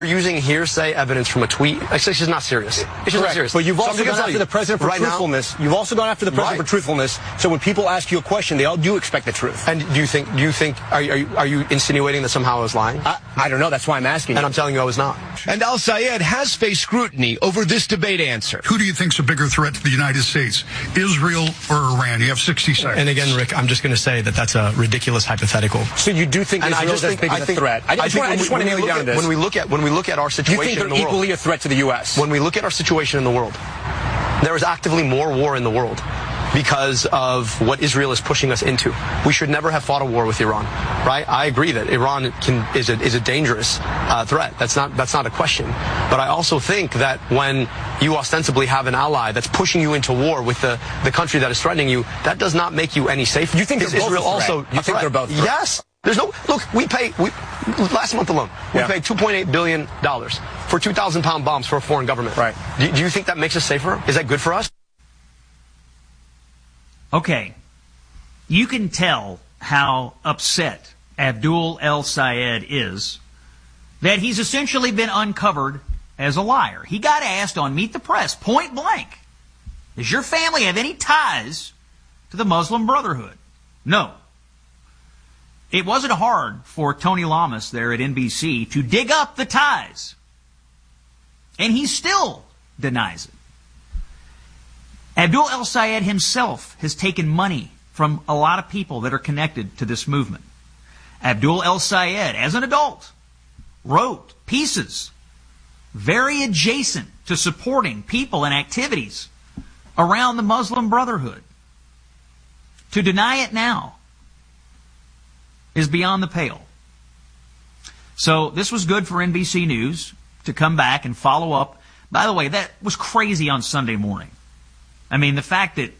Using hearsay evidence from a tweet, it's just not serious. It's just not serious. But you've also gone after the president for truthfulness. You've also gone after the president for truthfulness. So when people ask you a question, they all do expect the truth. And do you think? Are you insinuating that somehow I was lying? I don't know. That's why I'm asking. And I'm telling you I was not. And Al-Sayed has faced scrutiny over this debate answer. Who do you think's a bigger threat to the United States, Israel or Iran? You have 60 seconds. And again, Rick, I'm just going to say that that's a ridiculous hypetical. So you do think Israel is as big as a threat? I just want to nail you down to this. When we look at our situation, you think they're equally a threat to the U.S.? When we look at our situation in the world, there is actively more war in the world because of what Israel is pushing us into. We should never have fought a war with Iran, right? I agree that Iran is a dangerous threat. That's not a question. But I also think that when you ostensibly have an ally that's pushing you into war with the country that is threatening you, that does not make you any safer. You think Israel also? You think they're both? Yes. There's no look. Last month alone, we paid $2.8 billion for 2,000-pound bombs for a foreign government. Right. Do you think that makes us safer? Is that good for us? Okay, you can tell how upset Abdul El-Sayed is that he's essentially been uncovered as a liar. He got asked on Meet the Press, point blank, does your family have any ties to the Muslim Brotherhood? No. It wasn't hard for Tony Lamas there at NBC to dig up the ties. And he still denies it. Abdul El-Sayed himself has taken money from a lot of people that are connected to this movement. Abdul El-Sayed, as an adult, wrote pieces very adjacent to supporting people and activities around the Muslim Brotherhood. To deny it now is beyond the pale. So this was good for NBC News to come back and follow up. By the way, that was crazy on Sunday morning. I mean, the fact that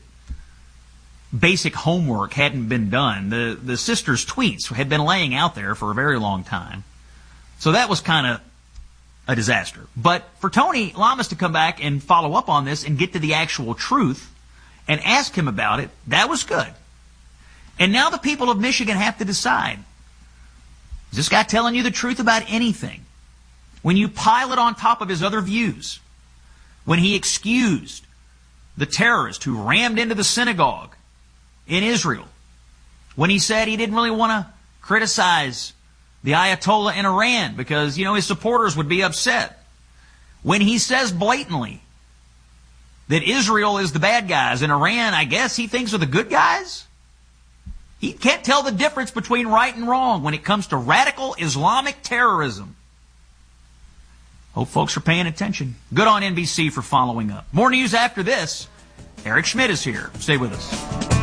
basic homework hadn't been done, the sisters' tweets had been laying out there for a very long time. So that was kind of a disaster. But for Tony Lamas to come back and follow up on this and get to the actual truth and ask him about it, that was good. And now the people of Michigan have to decide, is this guy telling you the truth about anything? When you pile it on top of his other views, when he excused the terrorist who rammed into the synagogue in Israel, when he said he didn't really want to criticize the Ayatollah in Iran because, his supporters would be upset, when he says blatantly that Israel is the bad guys and Iran, I guess, he thinks are the good guys, he can't tell the difference between right and wrong when it comes to radical Islamic terrorism. Hope folks are paying attention. Good on NBC for following up. More news after this. Eric Schmidt is here. Stay with us.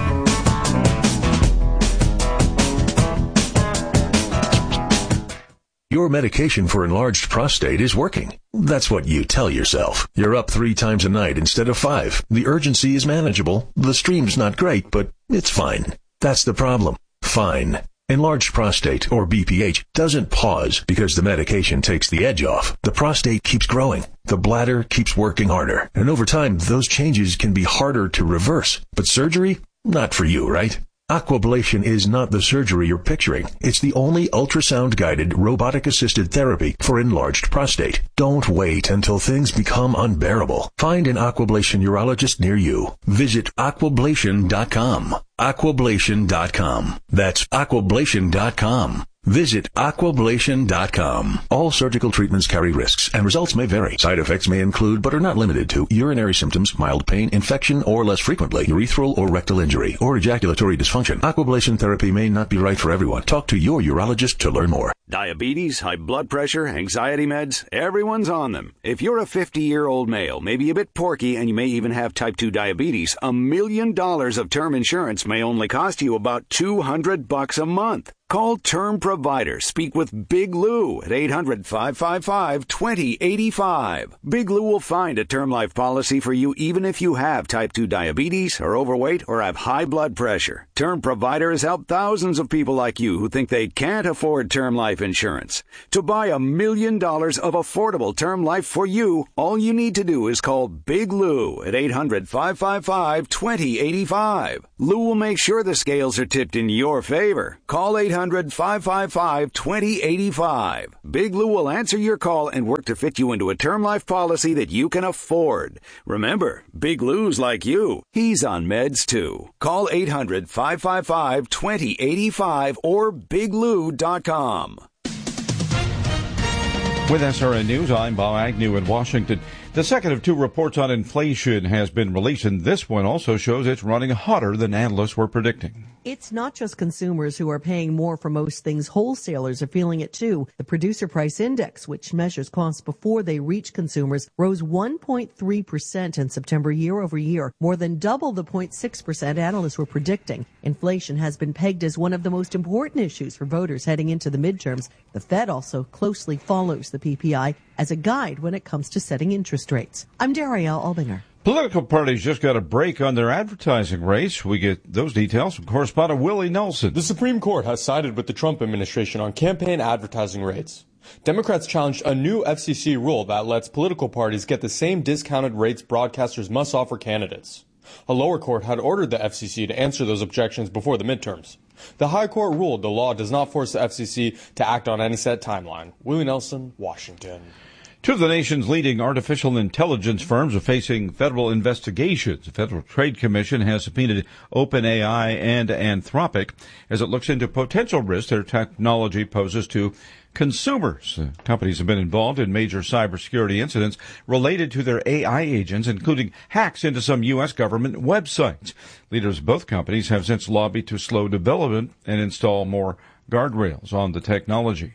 Your medication for enlarged prostate is working. That's what you tell yourself. You're up 3 times a night instead of 5. The urgency is manageable. The stream's not great, but it's fine. That's the problem. Fine. Enlarged prostate, or BPH, doesn't pause because the medication takes the edge off. The prostate keeps growing. The bladder keeps working harder. And over time, those changes can be harder to reverse. But surgery? Not for you, right? Aquablation is not the surgery you're picturing. It's the only ultrasound-guided, robotic-assisted therapy for enlarged prostate. Don't wait until things become unbearable. Find an Aquablation urologist near you. Visit aquablation.com. Aquablation.com. That's aquablation.com. Visit aquablation.com. All surgical treatments carry risks, and results may vary. Side effects may include, but are not limited to, urinary symptoms, mild pain, infection, or less frequently, urethral or rectal injury, or ejaculatory dysfunction. Aquablation therapy may not be right for everyone. Talk to your urologist to learn more. Diabetes, high blood pressure, anxiety meds, everyone's on them. If you're a 50-year-old male, maybe a bit porky, and you may even have type 2 diabetes, $1 million of term insurance may only cost you about $200 a month. Call Term Provider. Speak with Big Lou at 800-555-2085. Big Lou will find a term life policy for you even if you have type 2 diabetes, are overweight, or have high blood pressure. Term Provider has helped thousands of people like you who think they can't afford term life insurance. To buy $1 million of affordable term life for you, all you need to do is call Big Lou at 800-555-2085. Lou will make sure the scales are tipped in your favor. Call 800 1-800-555-2085. Big Lou will answer your call and work to fit you into a term life policy that you can afford. Remember, Big Lou's like you. He's on meds too. Call 800-555-2085 or biglou.com. With SRN News, I'm Bob Agnew in Washington. The second of two reports on inflation has been released, and this one also shows it's running hotter than analysts were predicting. It's not just consumers who are paying more for most things. Wholesalers are feeling it too. The Producer Price Index, which measures costs before they reach consumers, rose 1.3% in September year over year, more than double the 0.6% analysts were predicting. Inflation has been pegged as one of the most important issues for voters heading into the midterms. The Fed also closely follows the PPI as a guide when it comes to setting interest rates. I'm Darielle Albinger. Political parties just got a break on their advertising rates. We get those details from correspondent Willie Nelson. The Supreme Court has sided with the Trump administration on campaign advertising rates. Democrats challenged a new FCC rule that lets political parties get the same discounted rates broadcasters must offer candidates. A lower court had ordered the FCC to answer those objections before the midterms. The High Court ruled the law does not force the FCC to act on any set timeline. Willie Nelson, Washington. Two of the nation's leading artificial intelligence firms are facing federal investigations. The Federal Trade Commission has subpoenaed OpenAI and Anthropic as it looks into potential risks their technology poses to consumers. Companies have been involved in major cybersecurity incidents related to their AI agents, including hacks into some U.S. government websites. Leaders of both companies have since lobbied to slow development and install more guardrails on the technology.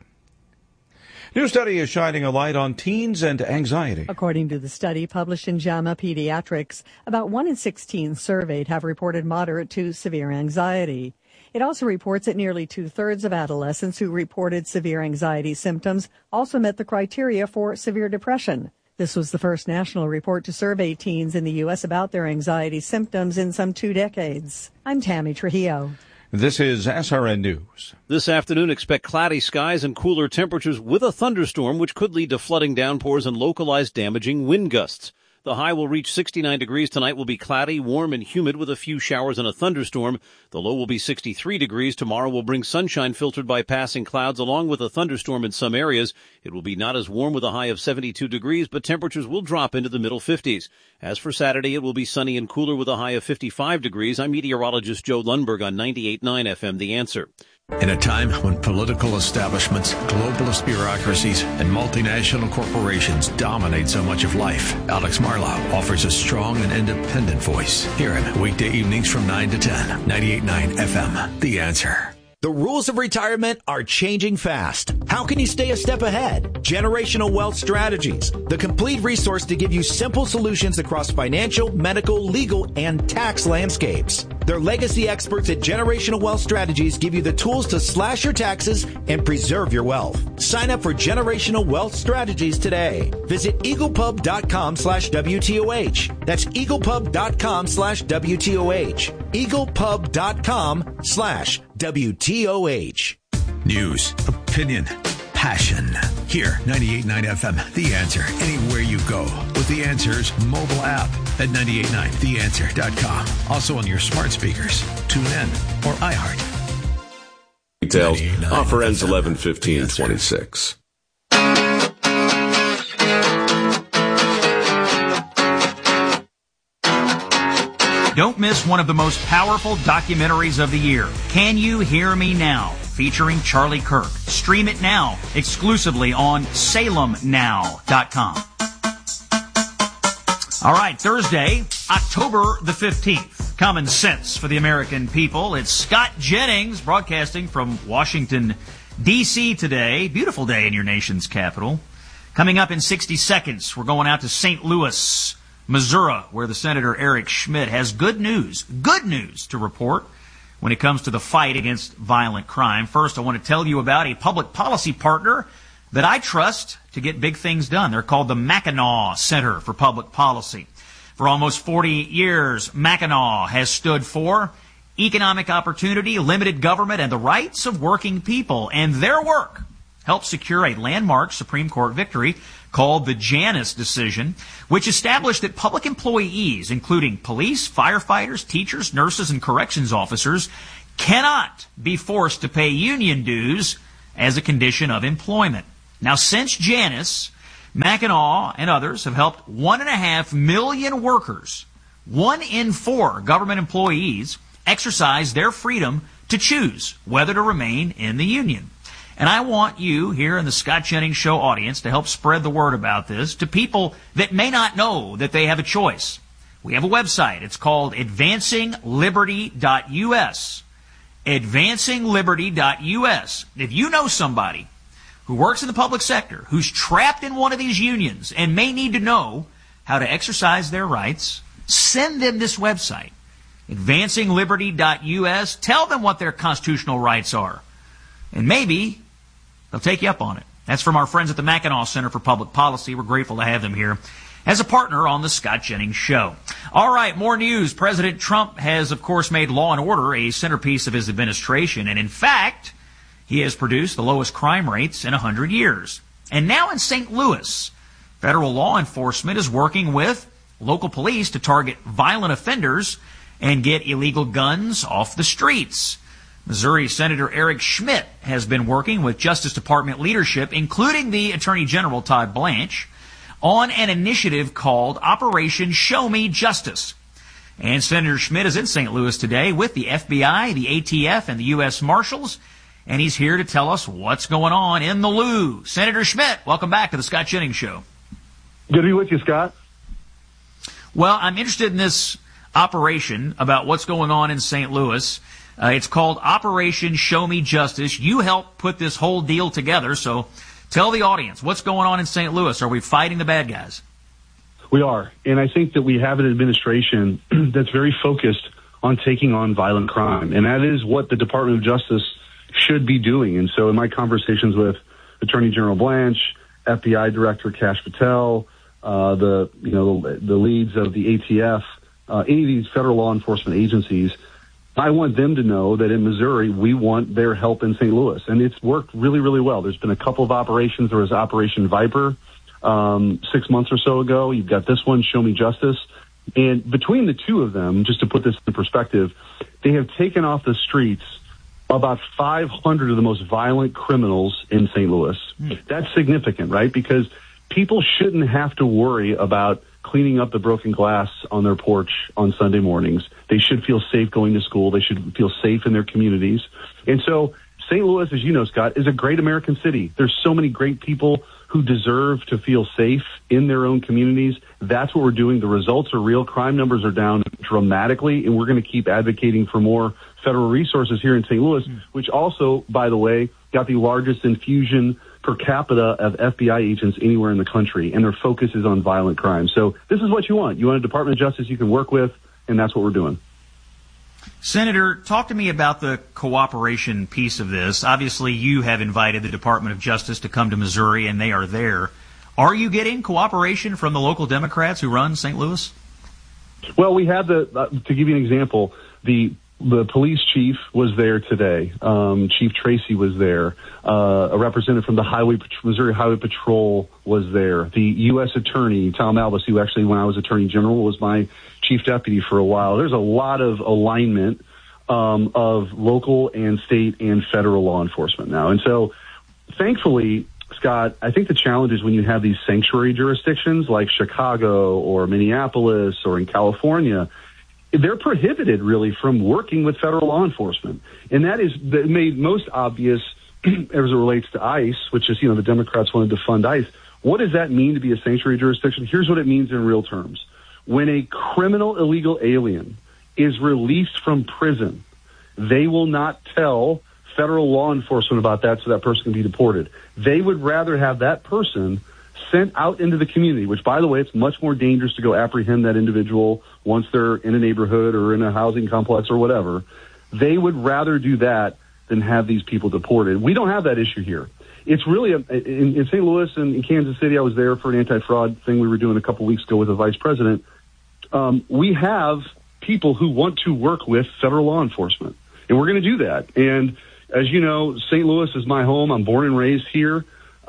New study is shining a light on teens and anxiety. According to the study published in JAMA Pediatrics, about 1 in 6 teens surveyed have reported moderate to severe anxiety. It also reports that nearly 2/3 of adolescents who reported severe anxiety symptoms also met the criteria for severe depression. This was the first national report to survey teens in the U.S. about their anxiety symptoms in some 2 decades. I'm Tammy Trujillo. This is SRN News. This afternoon, expect cloudy skies and cooler temperatures with a thunderstorm, which could lead to flooding downpours and localized damaging wind gusts. The high will reach 69 degrees. Tonight will be cloudy, warm, and humid with a few showers and a thunderstorm. The low will be 63 degrees. Tomorrow will bring sunshine filtered by passing clouds along with a thunderstorm in some areas. It will be not as warm with a high of 72 degrees, but temperatures will drop into the middle 50s. As for Saturday, it will be sunny and cooler with a high of 55 degrees. I'm meteorologist Joe Lundberg on 98.9 FM, The Answer. In a time when political establishments, globalist bureaucracies, and multinational corporations dominate so much of life, Alex Marlow offers a strong and independent voice. Hear him weekday evenings from 9 to 10, 98.9 FM, The Answer. The rules of retirement are changing fast. How can you stay a step ahead? Generational Wealth Strategies, the complete resource to give you simple solutions across financial, medical, legal, and tax landscapes. Their legacy experts at Generational Wealth Strategies give you the tools to slash your taxes and preserve your wealth. Sign up for Generational Wealth Strategies today. Visit eaglepub.com/WTOH. That's eaglepub.com/WTOH. eaglepub.com/WTOH. News, opinion, passion. Here, 98.9 FM, The Answer. Anywhere you go with The Answer's mobile app at 98.9theanswer.com. Also on your smart speakers. Tune in or iHeart. Details. Offer ends 11/15/26. Don't miss one of the most powerful documentaries of the year, Can You Hear Me Now? Featuring Charlie Kirk. Stream it now, exclusively on SalemNow.com. All right, Thursday, October the 15th. Common sense for the American people. It's Scott Jennings broadcasting from Washington, D.C. today. Beautiful day in your nation's capital. Coming up in 60 seconds, we're going out to St. Louis, Missouri, where the Senator Eric Schmitt has good news to report when it comes to the fight against violent crime. First, I want to tell you about a public policy partner that I trust to get big things done. They're called the Mackinac Center for Public Policy. For almost 40 years, Mackinac has stood for economic opportunity, limited government, and the rights of working people. And their work helped secure a landmark Supreme Court victory called the Janus decision, which established that public employees, including police, firefighters, teachers, nurses, and corrections officers, cannot be forced to pay union dues as a condition of employment. Now, since Janus, Mackinac and others have helped 1.5 million workers, 1 in 4 government employees, exercise their freedom to choose whether to remain in the union. And I want you here in the Scott Jennings Show audience to help spread the word about this to people that may not know that they have a choice. We have a website. It's called advancingliberty.us. Advancingliberty.us. If you know somebody who works in the public sector, who's trapped in one of these unions and may need to know how to exercise their rights, send them this website, advancingliberty.us. Tell them what their constitutional rights are, and maybe they'll take you up on it. That's from our friends at the Mackinac Center for Public Policy. We're grateful to have them here as a partner on the Scott Jennings Show. All right, more news. President Trump has, of course, made law and order a centerpiece of his administration, and in fact, he has produced the lowest crime rates in 100 years. And now in St. Louis, federal law enforcement is working with local police to target violent offenders and get illegal guns off the streets. Missouri Senator Eric Schmitt has been working with Justice Department leadership, including the Attorney General Todd Blanche, on an initiative called Operation Show Me Justice. And Senator Schmitt is in St. Louis today with the FBI, the ATF, and the U.S. Marshals, and he's here to tell us what's going on in the Lou. Senator Schmitt, welcome back to the Scott Jennings Show. Good to be with you, Scott. Well, I'm interested in this operation about what's going on in St. Louis. It's called Operation Show Me Justice. You helped put this whole deal together, so tell the audience, what's going on in St. Louis? Are we fighting the bad guys? We are, and I think that we have an administration that's very focused on taking on violent crime, and that is what the Department of Justice should be doing. And so in my conversations with Attorney General Blanche, FBI Director Kash Patel, the leads of the ATF, any of these federal law enforcement agencies, I want them to know that in Missouri, we want their help in St. Louis. And it's worked really, really well. There's been a couple of operations. There was Operation Viper 6 months or so ago. You've got this one, Show Me Justice. And between the two of them, just to put this in perspective, they have taken off the streets about 500 of the most violent criminals in St. Louis. That's significant, right? Because people shouldn't have to worry about cleaning up the broken glass on their porch on Sunday mornings. They should feel safe going to school. They should feel safe in their communities. And so St. Louis, as you know, Scott, is a great American city. There's so many great people who deserve to feel safe in their own communities. That's what we're doing. The results are real. Crime numbers are down dramatically, and we're going to keep advocating for more federal resources here in St. Louis, which also, by the way, got the largest infusion per capita of FBI agents anywhere in the country, and their focus is on violent crime. So this is what you want. You want a Department of Justice you can work with, and that's what we're doing. Senator, talk to me about the cooperation piece of this. Obviously, you have invited the Department of Justice to come to Missouri, and they are there. Are you getting cooperation from the local Democrats who run St. Louis? Well, we had to give you an example, the police chief was there today. Chief Tracy was there. A representative from the Missouri Highway Patrol was there. The U.S. Attorney, Tom Albus, who actually, when I was Attorney General, was my chief deputy for a while. There's a lot of alignment of local and state and federal law enforcement now. And so, thankfully, Scott, I think the challenge is when you have these sanctuary jurisdictions like Chicago or Minneapolis or in California, they're prohibited really from working with federal law enforcement. And that is made most obvious as it relates to ICE, which is, the Democrats wanted to fund ICE. What does that mean to be a sanctuary jurisdiction? Here's what it means in real terms. When a criminal illegal alien is released from prison, they will not tell federal law enforcement about that so that person can be deported. They would rather have that person sent out into the community, which, by the way, it's much more dangerous to go apprehend that individual once they're in a neighborhood or in a housing complex or whatever. They would rather do that than have these people deported. We don't have that issue here. It's really, in St. Louis and in Kansas City, I was there for an anti-fraud thing we were doing a couple weeks ago with the vice president. We have people who want to work with federal law enforcement, and we're going to do that. And as you know, St. Louis is my home. I'm born and raised here.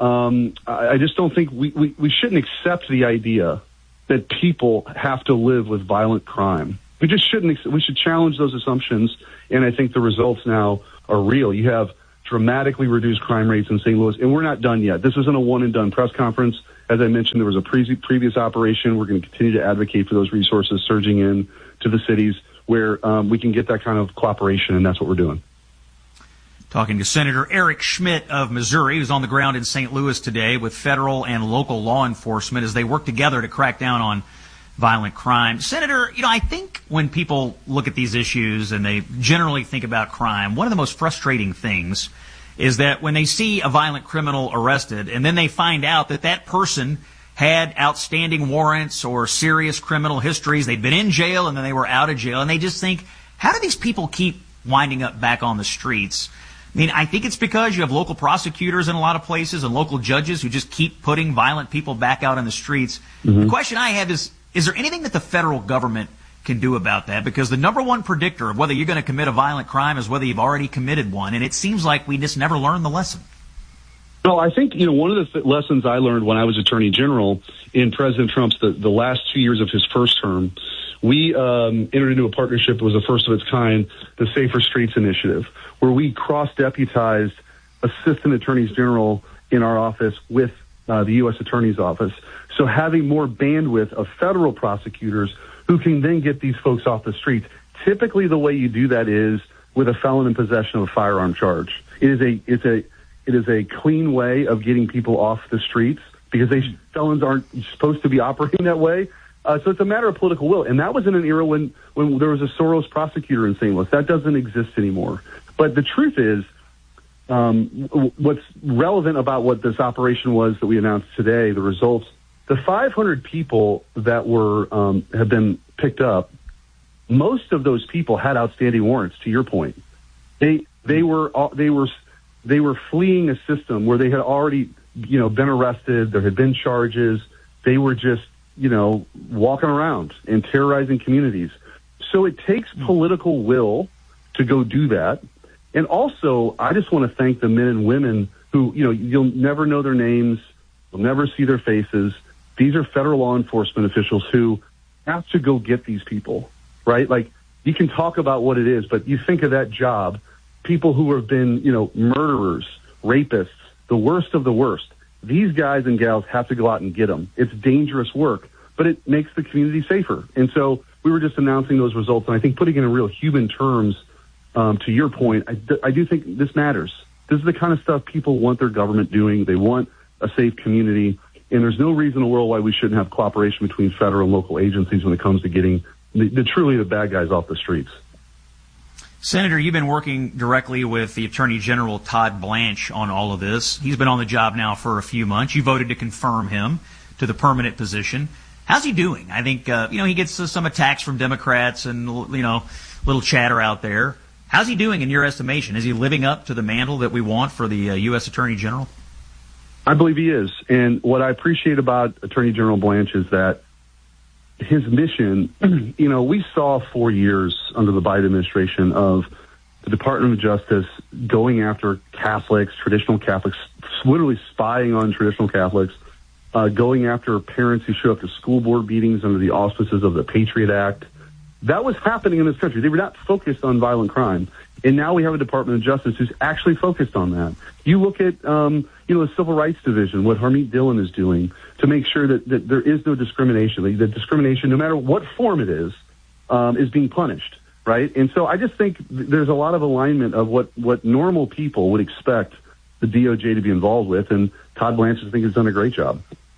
I just don't think we shouldn't accept the idea that people have to live with violent crime. We just shouldn't. We should challenge those assumptions, and I think the results now are real. You have dramatically reduced crime rates in St. Louis, and we're not done yet. This isn't a one-and-done press conference. As I mentioned, there was a previous operation. We're going to continue to advocate for those resources surging in to the cities where we can get that kind of cooperation, and that's what we're doing. Talking to Senator Eric Schmitt of Missouri, who's on the ground in St. Louis today with federal and local law enforcement as they work together to crack down on violent crime. Senator, I think when people look at these issues and they generally think about crime, one of the most frustrating things is that when they see a violent criminal arrested and then they find out that that person had outstanding warrants or serious criminal histories, they'd been in jail and then they were out of jail, and they just think, how do these people keep winding up back on the streets? I think it's because you have local prosecutors in a lot of places and local judges who just keep putting violent people back out on the streets. The question I have is there anything that the federal government can do about that? Because the number one predictor of whether you're going to commit a violent crime is whether you've already committed one, and it seems like we just never learn the lesson. Well, I think, one of the lessons I learned when I was Attorney General in President Trump's the last 2 years of his first term, we entered into a partnership that was the first of its kind, the Safer Streets Initiative, where we cross-deputized assistant attorneys general in our office with the U.S. Attorney's Office. So having more bandwidth of federal prosecutors who can then get these folks off the streets. Typically, the way you do that is with a felon in possession of a firearm charge. It is a clean way of getting people off the streets because felons aren't supposed to be operating that way. So it's a matter of political will. And that was in an era when there was a Soros prosecutor in St. Louis. That doesn't exist anymore. But the truth is, what's relevant about what this operation was that we announced today, the results, the 500 people that have been picked up, most of those people had outstanding warrants. To your point, they were fleeing a system where they had already been arrested. There had been charges. They were just walking around and terrorizing communities. So it takes political will to go do that. And also, I just want to thank the men and women who you'll never know their names, you'll never see their faces. These are federal law enforcement officials who have to go get these people, right? Like, you can talk about what it is, but you think of that job, people who have been, murderers, rapists, the worst of the worst. These guys and gals have to go out and get them. It's dangerous work, but it makes the community safer. And so we were just announcing those results, and I think putting it in real human terms, to your point, I do think this matters. This is the kind of stuff people want their government doing. They want a safe community. And there's no reason in the world why we shouldn't have cooperation between federal and local agencies when it comes to getting truly the bad guys off the streets. Senator, you've been working directly with the Attorney General Todd Blanche on all of this. He's been on the job now for a few months. You voted to confirm him to the permanent position. How's he doing? I think, he gets some attacks from Democrats and, little chatter out there. How's he doing in your estimation? Is he living up to the mantle that we want for the U.S. Attorney General? I believe he is. And what I appreciate about Attorney General Blanche is that his mission, we saw 4 years under the Biden administration of the Department of Justice going after Catholics, traditional Catholics, literally spying on traditional Catholics, going after parents who show up to school board meetings under the auspices of the Patriot Act. That was happening in this country. They were not focused on violent crime. And now we have a Department of Justice who's actually focused on that. You look at, the Civil Rights Division, what Harmeet Dillon is doing to make sure that there is no discrimination. That discrimination, no matter what form it is being punished, right? And so I just think there's a lot of alignment of what normal people would expect the DOJ to be involved with. And Todd Blanche, I think, has done a great job.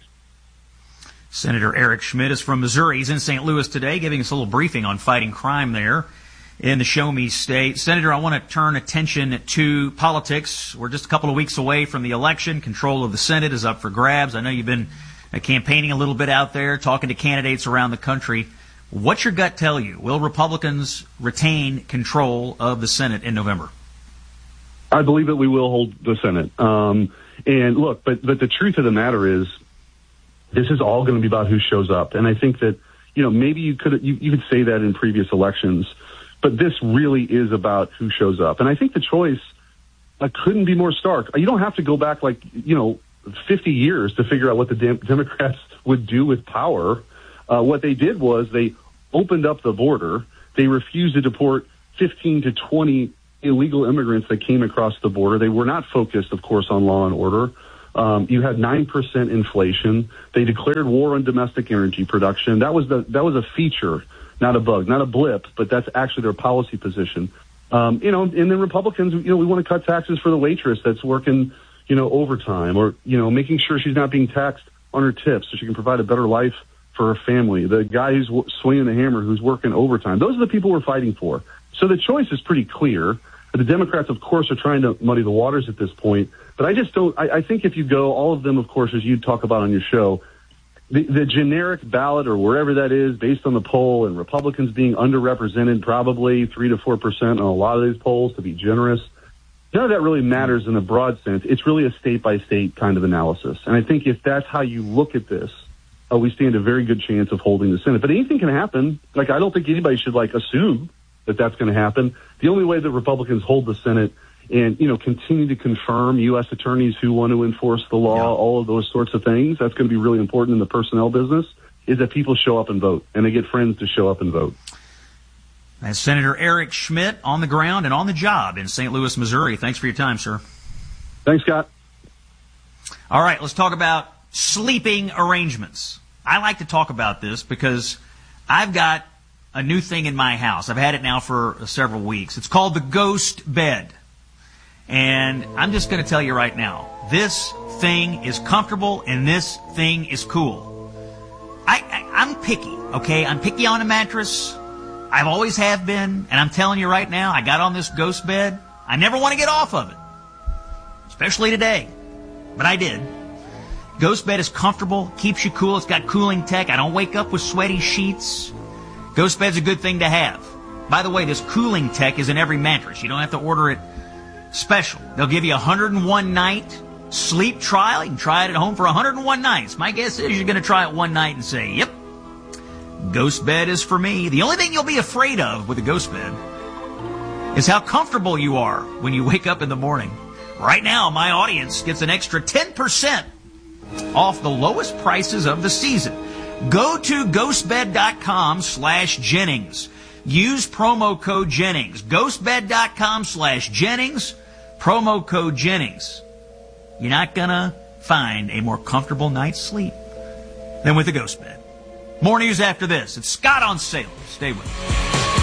Senator Eric Schmitt is from Missouri. He's in St. Louis today, giving us a little briefing on fighting crime there in the Show Me State. Senator, I want to turn attention to politics. We're just a couple of weeks away from the election. Control of the Senate is up for grabs. I know you've been campaigning a little bit out there, talking to candidates around the country. What's your gut tell you? Will Republicans retain control of the Senate in November? I believe that we will hold the Senate. And look, but the truth of the matter is, this is all going to be about who shows up. And I think that, maybe you could say that in previous elections, but this really is about who shows up. And I think the choice couldn't be more stark. You don't have to go back 50 years to figure out what the Democrats would do with power. What they did was they opened up the border. They refused to deport 15 to 20 illegal immigrants that came across the border. They were not focused, of course, on law and order. You had 9% inflation. They declared war on domestic energy production. That was a feature, not a bug, not a blip, but that's actually their policy position. And then Republicans, we want to cut taxes for the waitress that's working, overtime, or, making sure she's not being taxed on her tips so she can provide a better life for her family. The guy who's swinging the hammer, who's working overtime. Those are the people we're fighting for. So the choice is pretty clear. The Democrats, of course, are trying to muddy the waters at this point. But I think if you go, all of them, of course, as you talk about on your show, the generic ballot or wherever that is based on the poll and Republicans being underrepresented probably 3 to 4% on a lot of these polls, to be generous, none of that really matters in a broad sense. It's really a state-by-state kind of analysis. And I think if that's how you look at this, we stand a very good chance of holding the Senate. But anything can happen. I don't think anybody should assume that that's going to happen. The only way that Republicans hold the Senate and, continue to confirm U.S. attorneys who want to enforce the law, all of those sorts of things, that's going to be really important in the personnel business, is that people show up and vote, and they get friends to show up and vote. That's Senator Eric Schmitt on the ground and on the job in St. Louis, Missouri. Thanks for your time, sir. Thanks, Scott. All right, let's talk about sleeping arrangements. I like to talk about this because I've got a new thing in my house. I've had it now for several weeks. It's called the Ghost Bed. And I'm just going to tell you right now, this thing is comfortable and this thing is cool. I'm picky, okay? I'm picky on a mattress. I've always have been. And I'm telling you right now, I got on this Ghost Bed. I never want to get off of it, especially today. But I did. Ghost Bed is comfortable, keeps you cool. It's got cooling tech. I don't wake up with sweaty sheets. Ghost Bed's a good thing to have. By the way, this cooling tech is in every mattress. You don't have to order it special. They'll give you a 101-night sleep trial. You can try it at home for 101 nights. My guess is you're going to try it one night and say, yep, Ghost Bed is for me. The only thing you'll be afraid of with a Ghost Bed is how comfortable you are when you wake up in the morning. Right now, my audience gets an extra 10% off the lowest prices of the season. Go to ghostbed.com/Jennings. Use promo code Jennings. Ghostbed.com/Jennings. Promo code Jennings. You're not going to find a more comfortable night's sleep than with a Ghost Bed. More news after this. It's Scott on Salem. Stay with us.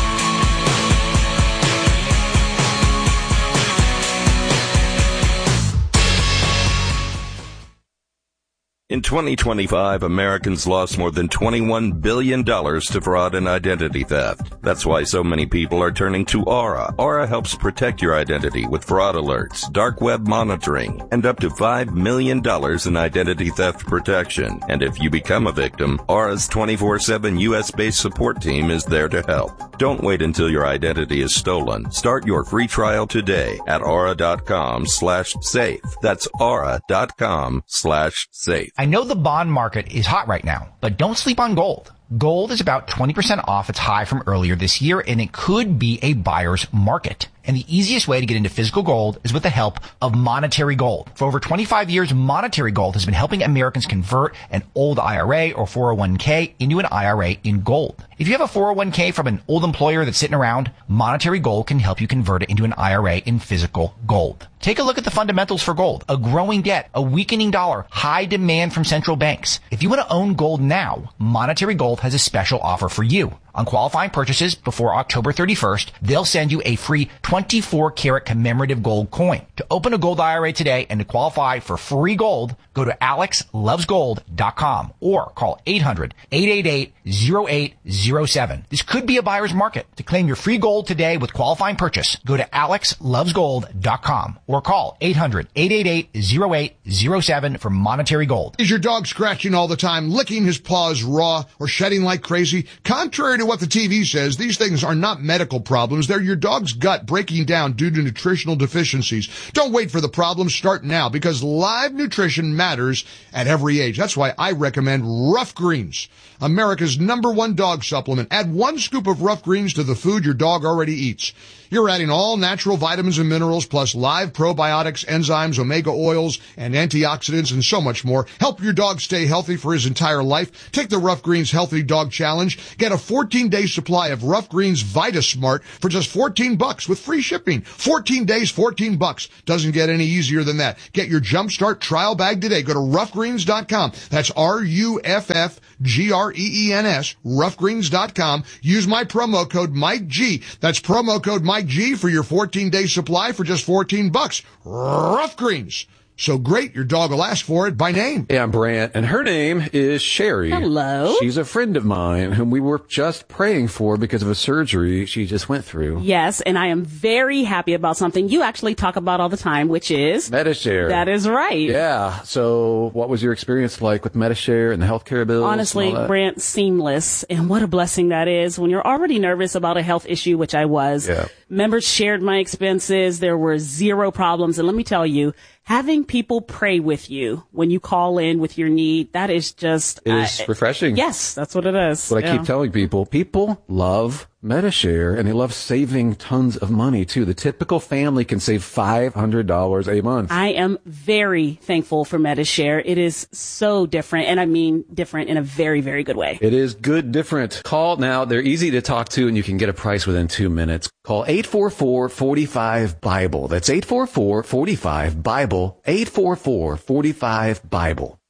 In 2025, Americans lost more than $21 billion to fraud and identity theft. That's why so many people are turning to Aura. Aura helps protect your identity with fraud alerts, dark web monitoring, and up to $5 million in identity theft protection. And if you become a victim, Aura's 24/7 U.S.-based support team is there to help. Don't wait until your identity is stolen. Start your free trial today at aura.com/safe. That's aura.com/safe. I know the bond market is hot right now, but don't sleep on gold. Gold is about 20% off its high from earlier this year, and it could be a buyer's market. And the easiest way to get into physical gold is with the help of Monetary Gold. For over 25 years, Monetary Gold has been helping Americans convert an old IRA or 401k into an IRA in gold. If you have a 401k from an old employer that's sitting around, Monetary Gold can help you convert it into an IRA in physical gold. Take a look at the fundamentals for gold. A growing debt, a weakening dollar, high demand from central banks. If you want to own gold now, Monetary Gold has a special offer for you. On qualifying purchases before October 31st, they'll send you a free 24-karat commemorative gold coin. To open a gold IRA today and to qualify for free gold, go to alexlovesgold.com or call 800-888-0807. This could be a buyer's market. To claim your free gold today with qualifying purchase, go to alexlovesgold.com or call 800-888-0807 for Monetary Gold. Is your dog scratching all the time, licking his paws raw, or shedding like crazy? Contrary to what the TV says, these things are not medical problems. They're your dog's gut breaking down due to nutritional deficiencies. Don't wait for the problems. Start now, because live nutrition matters at every age. That's why I recommend Rough Greens, America's #1 dog supplement. Add 1 scoop of Rough Greens to the food your dog already eats. You're adding all natural vitamins and minerals, plus live probiotics, enzymes, omega oils, and antioxidants, and so much more. Help your dog stay healthy for his entire life. Take the Rough Greens Healthy Dog Challenge. Get a 14 14-day supply of Rough Greens VitaSmart for just $14 with free shipping. 14 days, $14. Doesn't get any easier than that. Get your Jumpstart trial bag today. Go to roughgreens.com. That's RUFFGREENS, roughgreens.com. Use my promo code Mike G. That's promo code Mike G for your 14-day supply for just $14. Rough Greens. So great, your dog will ask for it by name. Yeah, I'm Brant, and her name is Sherry. Hello. She's a friend of mine whom we were just praying for because of a surgery she just went through. Yes, and I am very happy about something you actually talk about all the time, which is Medi-Share. That is right. Yeah. So what was your experience like with Medi-Share and the healthcare bills? Honestly, Brant, seamless. And what a blessing that is when you're already nervous about a health issue, which I was. Yeah. Members shared my expenses. There were zero problems. And let me tell you, having people pray with you when you call in with your need, that is just... It is refreshing. Yes, that's what it is. What I keep telling people. People love Medi-Share, and they love saving tons of money, too. The typical family can save $500 a month. I am very thankful for Medi-Share. It is so different, and I mean different in a very, very good way. It is good different. Call now. They're easy to talk to, and you can get a price within 2 minutes. Call 844-45-BIBLE. That's 844-45-BIBLE, 844-45-BIBLE.